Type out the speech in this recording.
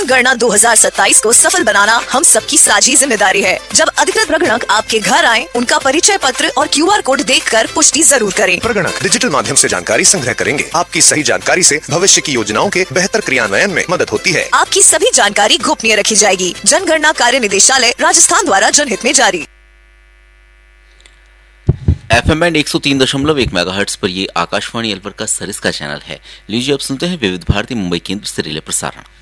जनगणना 2027 को सफल बनाना हम सबकी साझी जिम्मेदारी है। जब अधिकृत प्रगणक आपके घर आए, उनका परिचय पत्र और QR कोड देखकर पुष्टि जरूर करें। प्रगणक डिजिटल माध्यम से जानकारी संग्रह करेंगे। आपकी सही जानकारी से भविष्य की योजनाओं के बेहतर क्रियान्वयन में मदद होती है। आपकी सभी जानकारी गोपनीय रखी जाएगी। जनगणना कार्य निदेशालय राजस्थान द्वारा जनहित में जारी। FM बैंड 103.1 मेगाहर्ट्ज पर ये आकाशवाणी अलवर का सरिस्का चैनल है। लीजिए अब सुनते हैं विविध भारती मुंबई केंद्र से रिले प्रसारण।